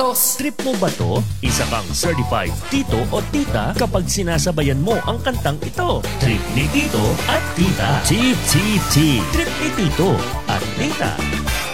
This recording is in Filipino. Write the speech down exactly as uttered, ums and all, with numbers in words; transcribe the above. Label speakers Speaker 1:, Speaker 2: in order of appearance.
Speaker 1: Trip mo ba to? Isa kang certified tito o tita kapag sinasabayan mo ang kantang ito. Trip ni tito at tita. T T T. Trip ni tito at tita.